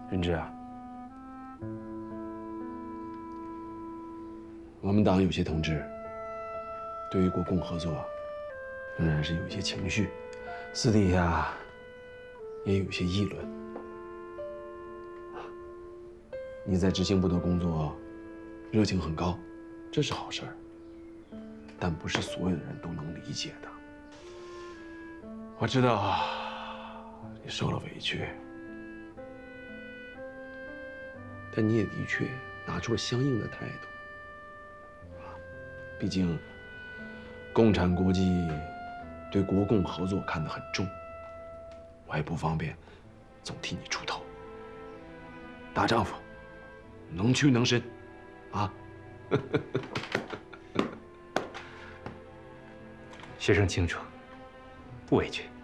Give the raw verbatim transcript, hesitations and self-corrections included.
任之啊，我们党有些同志对于国共合作仍然是有一些情绪，私底下也有一些议论。你在执行部的工作热情很高，这是好事儿，但不是所有的人都能理解的。我知道你受了委屈，但你也的确拿出了相应的态度。毕竟，共产国际对国共合作看得很重，我也不方便总替你出头。大丈夫，能屈能伸，啊！ 学生清楚，不委屈。